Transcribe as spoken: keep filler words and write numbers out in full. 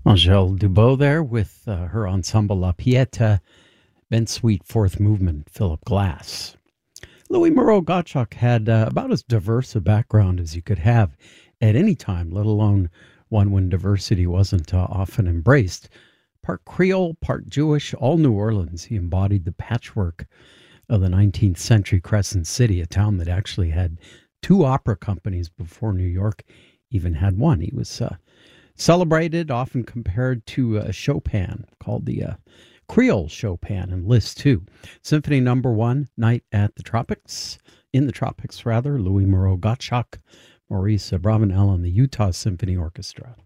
Angèle Dubot there with uh, her ensemble La Pieta, Ben Sweet, Fourth Movement, Philip Glass. Louis Moreau Gottschalk had uh, about as diverse a background as you could have at any time, let alone one when diversity wasn't uh, often embraced. Part Creole, part Jewish, all New Orleans. He embodied the patchwork of the nineteenth century Crescent City, a town that actually had two opera companies before New York even had one. He was uh, celebrated, often compared to uh, Chopin, called the uh, Creole Chopin in Liszt two. Symphony number one, Night at the Tropics, in the Tropics rather, Louis Moreau Gottschalk, Maurice Abravanel and the Utah Symphony Orchestra.